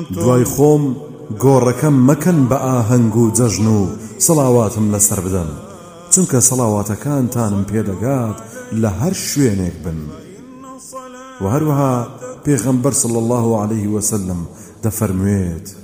دوای خۆم گۆڕەکەم مەکەن بە ئاهەنگ و جەژن و سەڵاواتم لەسەر بدەن، چونکە سەڵاواتەکانتانم پێدەگات لە هەر شوێنێک بن. و هەروەها پێغەمبەر صلی الله عليه وسلم دەفەرموێت